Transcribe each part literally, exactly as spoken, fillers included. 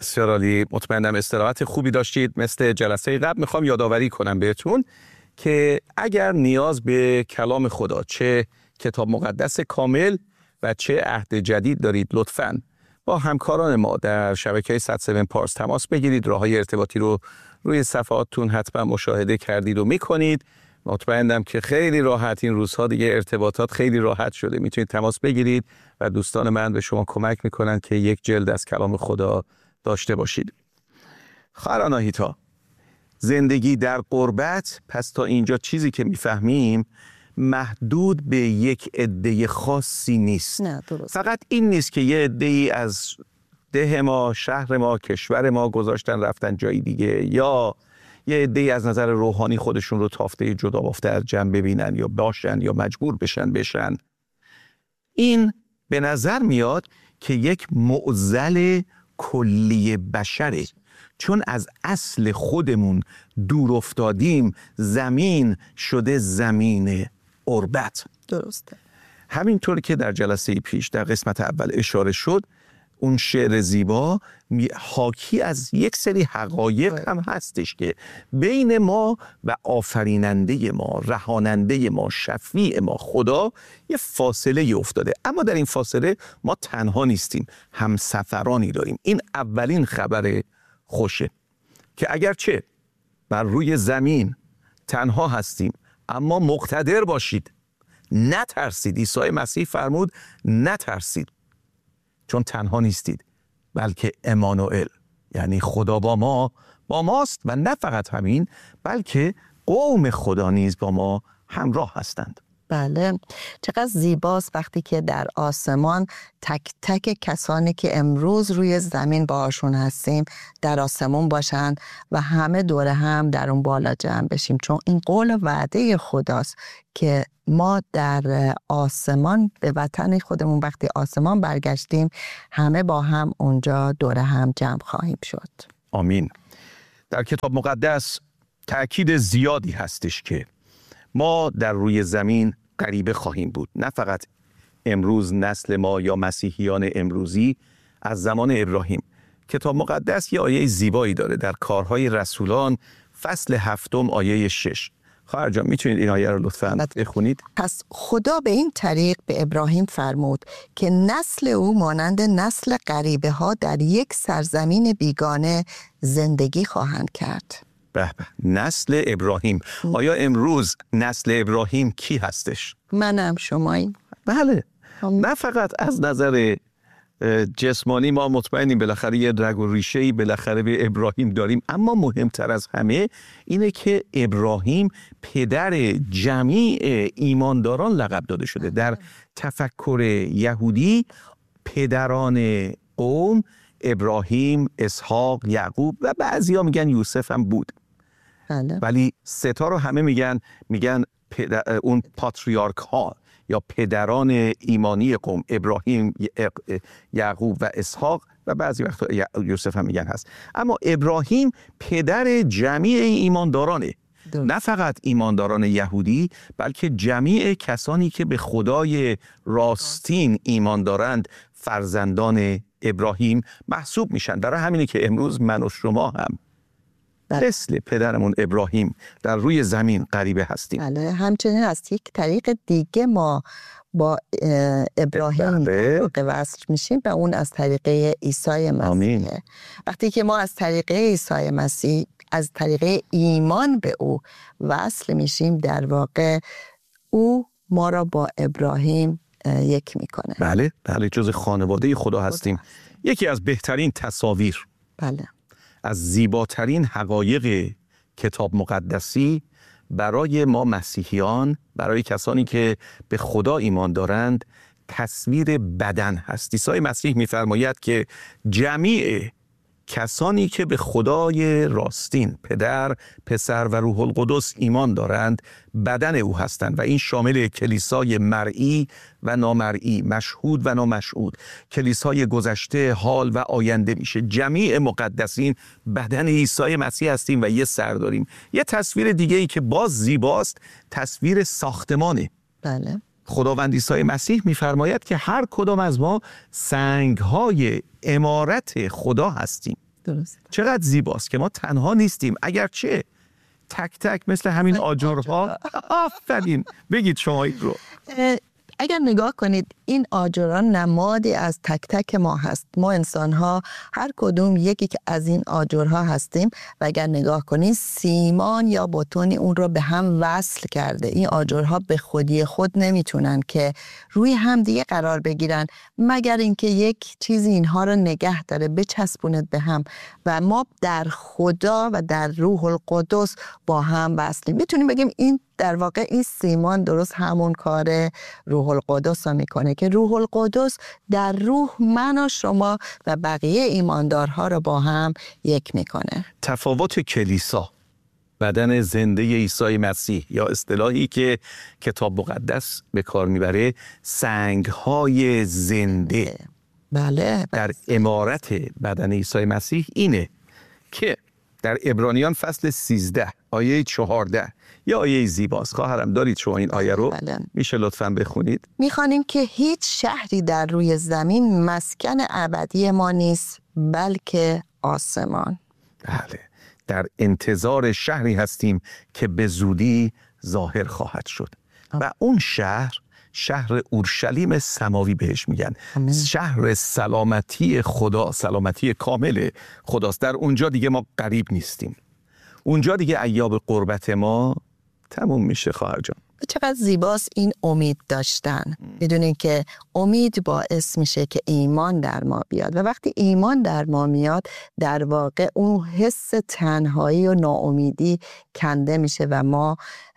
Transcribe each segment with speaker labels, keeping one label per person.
Speaker 1: بسیار عالی، مطمئنم استراحت خوبی داشتید. مثل جلسه قبل میخوام یادآوری کنم بهتون که اگر نیاز به کلام خدا، چه کتاب مقدس کامل و چه عهد جدید دارید، لطفاً با همکاران ما در شبکه صد و هفت پارس تماس بگیرید. راههای ارتباطی رو روی صفحاتتون حتما مشاهده کردید و میکنید. مطمئنم که خیلی راحت این روزها دیگه ارتباطات خیلی راحت شده، میتونید تماس بگیرید و دوستان من به شما کمک میکنن که یک جلد از کلام خدا داشته باشید. خواهران آهیتا، زندگی در غربت، پس تا اینجا چیزی که میفهمیم محدود به یک عده خاصی نیست.
Speaker 2: نه درست.
Speaker 1: فقط این نیست که یه عده‌ای از ده ما، شهر ما، کشور ما گذاشتن رفتن جای دیگه، یا یه عده‌ای از نظر روحانی خودشون رو تافته جدا بافته از جمع ببینن یا باشن یا مجبور بشن بشن. این به نظر میاد که یک معضل کلی بشره، چون از اصل خودمون دور افتادیم. زمین شده زمین غربت.
Speaker 2: درسته.
Speaker 1: همینطور که در جلسه پیش در قسمت اول اشاره شد، اون شعر زیبا حاکی از یک سری حقایق هم هستش که بین ما و آفریننده ما، رهاننده ما، شفیع ما خدا یه فاصله افتاده. اما در این فاصله ما تنها نیستیم، هم سفرانی داریم. این اولین خبر خوشه که اگرچه بر روی زمین تنها هستیم، اما مقتدر باشید، نترسید. عیسی مسیح فرمود نترسید، چون تنها نیستید، بلکه امانوئل، یعنی خدا با ما با ماست. و نه فقط همین، بلکه قوم خدا نیز با ما همراه هستند.
Speaker 2: بله، چقدر زیباست وقتی که در آسمان تک تک کسانی که امروز روی زمین باهاشون هستیم در آسمون باشن و همه دوره هم در اون بالا جمع بشیم، چون این قول وعده خداست که ما در آسمان به وطن خودمون وقتی آسمان برگشتیم همه با هم اونجا دوره هم جمع خواهیم شد.
Speaker 1: آمین. در کتاب مقدس تأکید زیادی هستش که ما در روی زمین غریبه خواهیم بود. نه فقط امروز نسل ما یا مسیحیان امروزی، از زمان ابراهیم. کتاب مقدس یه آیه زیبایی داره در کارهای رسولان فصل هفتم آیه شش. خواهر جان میتونید این آیه رو لطفاً بخونید؟
Speaker 2: پس خدا به این طریق به ابراهیم فرمود که نسل او مانند نسل غریبه ها در یک سرزمین بیگانه زندگی خواهند کرد.
Speaker 1: به به، نسل ابراهیم. آیا امروز نسل ابراهیم کی هستش؟
Speaker 2: منم، شماییم.
Speaker 1: بله. نه فقط از نظر جسمانی ما مطمئنیم بالاخره یه رگ و ریشه‌ای بالاخره به ابراهیم داریم، اما مهمتر از همه اینه که ابراهیم پدر جمیع ایمانداران لقب داده شده. در تفکر یهودی پدران قوم ابراهیم، اسحاق، یعقوب و بعضیا میگن یوسف هم بود.
Speaker 2: بله.
Speaker 1: ولی سه تا رو همه میگن میگن پدر، اون پاتریارک ها یا پدران ایمانی قوم، ابراهیم، یعقوب و اسحاق و بعضی وقتا یوسف هم میگن هست. اما ابراهیم پدر جمیع ایماندارانه. دو. نه فقط ایمانداران یهودی، بلکه جمیع کسانی که به خدای راستین ایمان دارند فرزندان ابراهیم محسوب میشن. برای همینه که امروز من و شما هم مثل پدرمون ابراهیم در روی زمین غریبه هستیم.
Speaker 2: بله، همچنین از یک طریق دیگه ما با ابراهیم وصل میشیم و اون از طریق عیسی مسیح. وقتی که ما از طریق عیسی مسیح، از طریق ایمان به او وصل میشیم، در واقع او ما را با ابراهیم یک میکنه.
Speaker 1: بله بله، جز خانواده خدا هستیم. خدا. یکی از بهترین تصاویر،
Speaker 2: بله،
Speaker 1: از زیباترین حقایق کتاب مقدسی برای ما مسیحیان، برای کسانی که به خدا ایمان دارند، تصویر بدن هست. عیسی مسیح می‌فرماید که جمیع کسانی که به خدای راستین، پدر، پسر و روح القدس ایمان دارند، بدن او هستند و این شامل کلیسای مرئی و نامرئی، مشهود و نامشهود، کلیسای گذشته، حال و آینده میشه. جمیع مقدسین بدن عیسی مسیح هستیم و یه سر داریم. یه تصویر دیگه ای که باز زیباست، تصویر ساختمانه.
Speaker 2: بله.
Speaker 1: خداوند عیسی مسیح می‌فرماید که هر کدام از ما سنگ‌های عمارت خدا هستیم.
Speaker 2: درست.
Speaker 1: چقدر زیباست که ما تنها نیستیم، اگرچه تک تک مثل همین آجرها. آفرین، بگید شما این رو.
Speaker 2: اگر نگاه کنید این آجرها نمادی از تک تک ما هست. ما انسان ها هر کدوم یکی که از این آجرها هستیم و اگر نگاه کنید سیمان یا بتونی اون رو به هم وصل کرده. این آجرها به خودی خود نمیتونن که روی هم دیگه قرار بگیرن مگر اینکه یک چیزی اینها رو نگه داره، بچسبوند به هم و ما در خدا و در روح القدس با هم وصلیم. میتونیم بگیم این در واقع این سیمان درست همون کار روح القدس رو میکنه که روح القدس در روح من و شما و بقیه ایماندارها رو با هم یک میکنه.
Speaker 1: تفاوت کلیسا، بدن زنده عیسی مسیح، یا اصطلاحی که کتاب مقدس به کار میبره سنگ‌های زنده،
Speaker 2: بله،
Speaker 1: در عمارت بدن عیسی مسیح اینه که در عبرانیان فصل سیزده آیه چهارده یا آیه زیباست. خواهرم دارید شما این آیه رو؟
Speaker 2: بله.
Speaker 1: میشه لطفاً بخونید؟
Speaker 2: میخوانیم که هیچ شهری در روی زمین مسکن ابدی ما نیست بلکه آسمان.
Speaker 1: بله، در انتظار شهری هستیم که به زودی ظاهر خواهد شد. و اون شهر شهر اورشلیم سماوی بهش میگن. آمین. شهر سلامتی خدا، سلامتی کامل خداست. در اونجا دیگه ما غریب نیستیم. اونجا دیگه ایاب قربت ما تموم میشه. خواهر جان
Speaker 2: چقدر زیباست این امید داشتن. میدونین که امید باعث میشه که ایمان در ما بیاد و وقتی ایمان در ما میاد در واقع اون حس تنهایی و ناامیدی کنده میشه و ما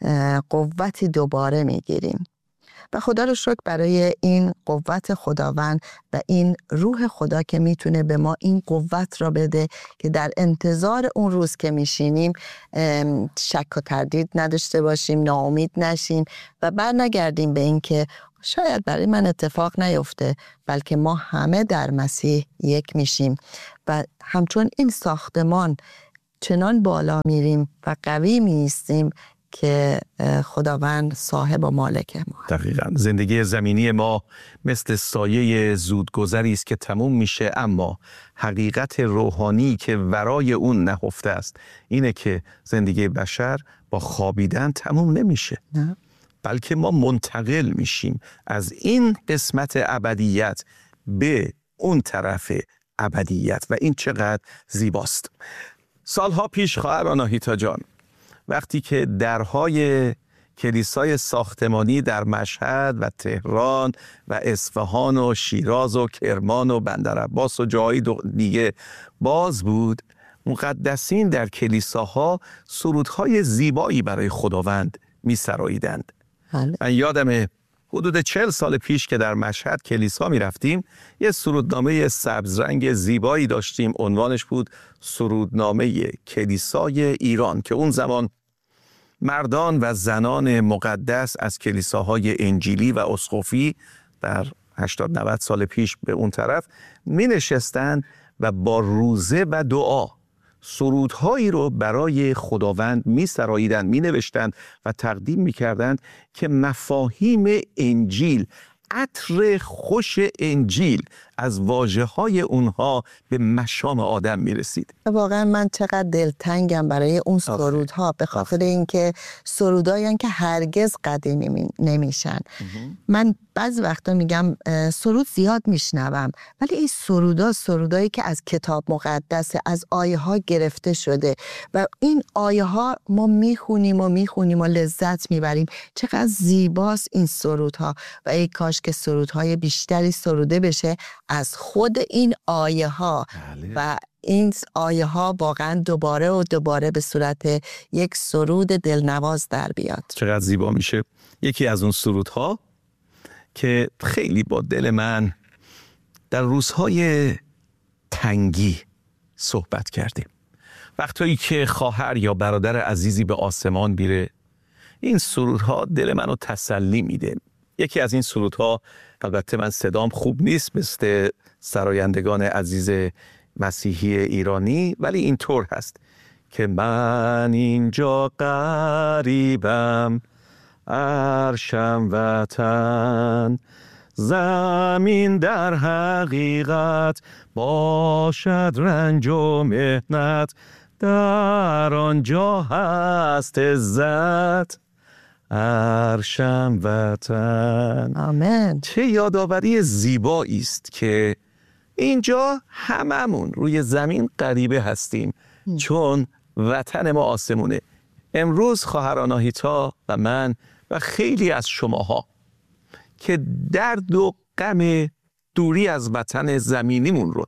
Speaker 2: قوتی دوباره میگیریم. و خدا رو شکر برای این قوت خداوند و این روح خدا که میتونه به ما این قوت را بده که در انتظار اون روز که میشینیم شک و تردید نداشته باشیم، ناامید نشیم و بر نگردیم به این که شاید برای من اتفاق نیفته، بلکه ما همه در مسیح یک میشیم و همچون این ساختمان چنان بالا میریم و قوی میستیم که خداوند صاحب و مالک ما.
Speaker 1: دقیقاً. زندگی زمینی ما مثل سایه زودگذری است که تموم میشه، اما حقیقت روحانی که ورای اون نهفته است اینه که زندگی بشر با خوابیدن تموم نمیشه، نه. بلکه ما منتقل میشیم از این قسمت ابدیت به اون طرف ابدیت و این چقدر زیباست. سالها پیش خواهر آناهیتا جان، وقتی که درهای کلیسای ساختمانی در مشهد و تهران و اصفهان و شیراز و کرمان و بندرعباس و جایی دیگه باز بود، مقدسین در کلیساها سرودهای زیبایی برای خداوند می سراییدند. من یادمه حدود چهل سال پیش که در مشهد کلیسا می رفتیم، یه سرودنامه سبزرنگ زیبایی داشتیم، عنوانش بود سرودنامه کلیسای ایران، که اون زمان مردان و زنان مقدس از کلیساهای انجیلی و اسقفی در هشتاد نود سال پیش به اون طرف می نشستند و با روزه و دعا سرودهایی رو برای خداوند می سراییدند، می نوشتند و تقدیم می کردند که مفاهیم انجیل، عطر خوش انجیل از واژه‌های اونها به مشام آدم میرسید.
Speaker 2: واقعا من چقدر دلتنگم برای اون سرودها، به خاطر اینکه سرودایی که هرگز قدیمی نمیشن. من بعضی وقتا میگم سرود زیاد میشنوم، ولی این سرودا سرودایی که از کتاب مقدس، از آیه ها گرفته شده و این آیه ها ما میخونیم و میخونیم و لذت میبریم. چقدر زیباست این سرودها و ای کاش که سرودهای بیشتری سروده بشه از خود این آیه ها. بله. و این آیه ها واقعا دوباره و دوباره به صورت یک سرود دلنواز در بیاد.
Speaker 1: چقدر زیبا میشه. یکی از اون سرودها که خیلی با دل من در روزهای تنگی صحبت کردیم، وقتایی که خواهر یا برادر عزیزی به آسمان میره، این سرودها دل منو تسلی میده. یکی از این سرودها، البته من صدام خوب نیست مثل سرایندگان عزیز مسیحی ایرانی، ولی اینطور هست که من اینجا غریبم، عرشم وطن، زمین در حقیقت باشد رنج و مهنت، در آنجا هست عزت عرشم وطن.
Speaker 2: آمین.
Speaker 1: چه یادآوری زیبایی است که اینجا هممون روی زمین غریبه هستیم م. چون وطن ما آسمونه. امروز خواهران آهیتا و من و خیلی از شماها که درد و غم دوری از وطن زمینیمون رو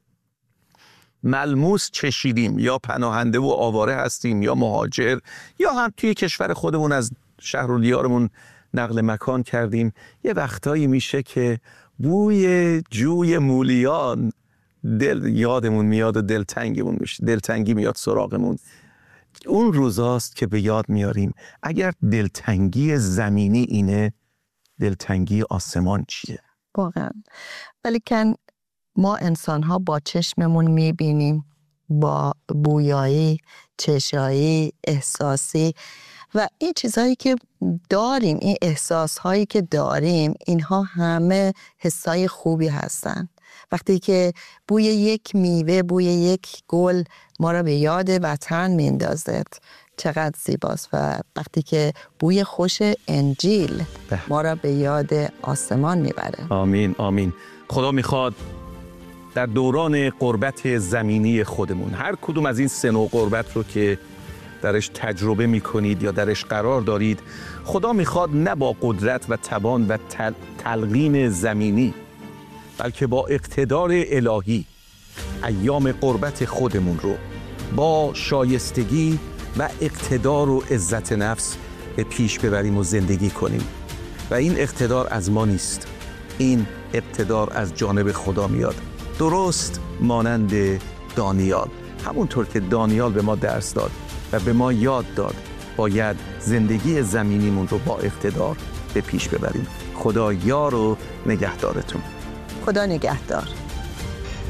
Speaker 1: ملموس چشیدیم، یا پناهنده و آواره هستیم یا مهاجر، یا هم توی کشور خودمون از شهر و دیارمون نقل مکان کردیم، یه وقتایی میشه که بوی جوی مولیان دل یادمون میاد و دلتنگیمون میشه، دلتنگی میاد سراغمون. اون روزاست که به یاد میاریم اگر دلتنگی زمینی اینه، دلتنگی آسمان چیه؟
Speaker 2: واقعا. ولی کن ما انسان ها با چشممون میبینیم، با بویایی، چشایی، احساسی، و این چیزهایی که داریم، این احساسهایی که داریم، اینها همه حسای خوبی هستن. وقتی که بوی یک میوه، بوی یک گل ما را به یاد وطن میندازد، چقدر زیباست. و وقتی که بوی خوش انجیل ما را به یاد آسمان میبره.
Speaker 1: آمین آمین. خدا میخواد در دوران غربت زمینی خودمون، هر کدوم از این سه نوع غربت رو که درش تجربه میکنید یا درش قرار دارید، خدا میخواد نه با قدرت و توان و تل... تلقین زمینی، بلکه با اقتدار الهی ایام غربت خودمون رو با شایستگی و اقتدار و عزت نفس به پیش ببریم و زندگی کنیم. و این اقتدار از ما نیست، این اقتدار از جانب خدا میاد، درست مانند دانیال. همونطور که دانیال به ما درس داد و به ما یاد داد باید زندگی زمینیمون رو با اقتدار به پیش ببریم. خدا یار و نگهدارتون.
Speaker 2: خدا نگهدار.